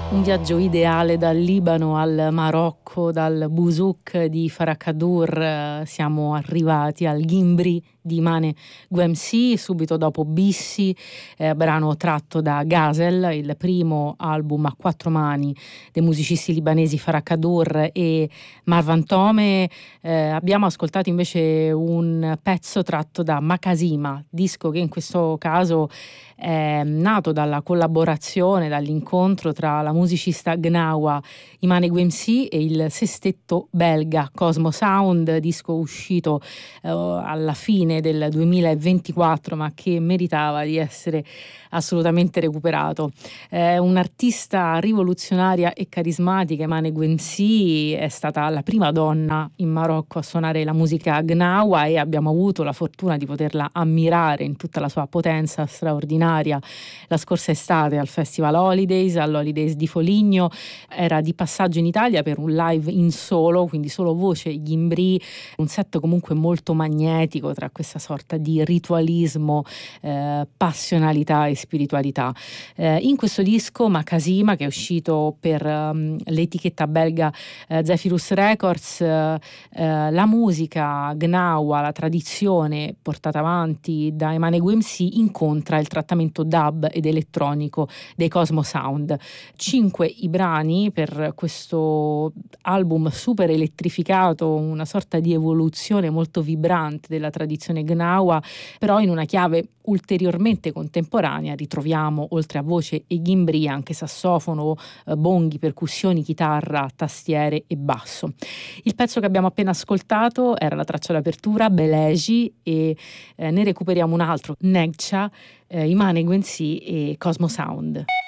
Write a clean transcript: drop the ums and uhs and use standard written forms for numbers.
Un viaggio ideale dal Libano al Marocco, dal Buzouk di Farah Khadour, siamo arrivati al Ghimbri di Mane Guemsi, subito dopo Bissi, brano tratto da Gazel, il primo album a quattro mani dei musicisti libanesi Farah Khadour e Marwan Tome. Abbiamo ascoltato invece un pezzo tratto da Makasima, disco che in questo caso è nato dalla collaborazione, dall'incontro tra la musicista Gnawa Imane Guemsi e il sestetto belga Cosmo Sound, disco uscito alla fine del 2024 ma che meritava di essere assolutamente recuperato. Un'artista rivoluzionaria e carismatica, Imane Guemsi è stata la prima donna in Marocco a suonare la musica Gnawa e abbiamo avuto la fortuna di poterla ammirare in tutta la sua potenza straordinaria la scorsa estate al Festival Holidays, all'Holidays di Foligno. Era di passaggio in Italia per un live in solo, quindi solo voce e ghimbri, un set comunque molto magnetico tra questa sorta di ritualismo, passionalità e spiritualità. In questo disco Makasima, che è uscito per l'etichetta belga Zephyrus Records, la musica Gnawa, la tradizione portata avanti da Imane Guemsi incontra il trattamento dub ed elettronico dei Cosmo Sound. 5 i brani per questo album super elettrificato, una sorta di evoluzione molto vibrante della tradizione Gnawa, però in una chiave ulteriormente contemporanea. Ritroviamo oltre a voce e ghimbri anche sassofono, bonghi, percussioni, chitarra, tastiere e basso. Il pezzo che abbiamo appena ascoltato era la traccia d'apertura Beleji e ne recuperiamo un altro, Negcha, Imane Guemsi e Cosmo Sound.